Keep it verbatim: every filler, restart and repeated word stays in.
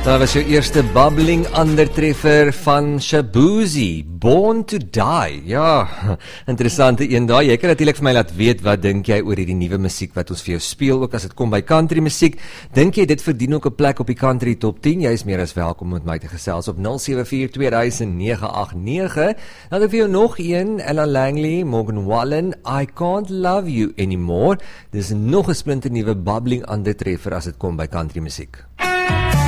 Daar was jou eerste bubbling andertreffer van Shaboozey, Born to Die. Ja, interessante een daar. Jy kan natuurlik vir my laat weet, wat dink jy oor hierdie nuwe musiek wat ons vir jou speel, ook as dit kom by country musiek. Dink jy dit verdien ook 'n plek op die country top tien? Jy is meer as welkom met my te gesels op nul sewe vier twee nul nege agt nege. Dan het ek vir jou nog een, Ella Langley, Morgan Wallen, I Can't Love You Anymore. Dis nog 'n splinte nuwe bubbling andertreffer as dit kom by country musiek.